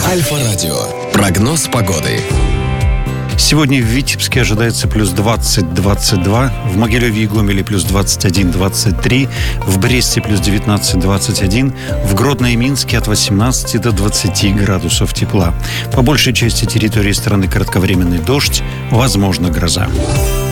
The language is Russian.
Альфа-радио. Прогноз погоды. Сегодня в Витебске ожидается плюс 20-22, в Могилеве и Гомеле плюс 21-23, в Бресте плюс 19-21, в Гродно и Минске от 18 до 20 градусов тепла. По большей части территории страны кратковременный дождь, возможно гроза.